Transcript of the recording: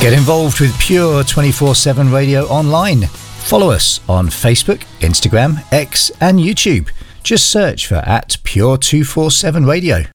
Get involved with Pure 24/7 Radio online. Follow us on Facebook, Instagram, X and YouTube. Just search for @Pure 247 Radio.